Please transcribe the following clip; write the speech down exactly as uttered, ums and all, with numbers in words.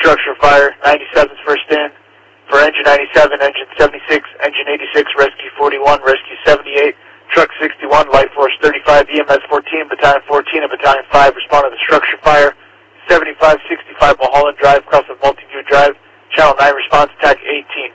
Structure fire, ninety-seven's first in. For engine ninety-seven, engine seventy-six, engine eighty-six, rescue forty-one, rescue seventy-eight, truck sixty-one, light force thirty-five, E M S fourteen, battalion fourteen, and battalion five respond to the structure fire. seventy-five sixty-five Mulholland Drive, cross of Multiview Drive. Channel nine response, attack eighteen.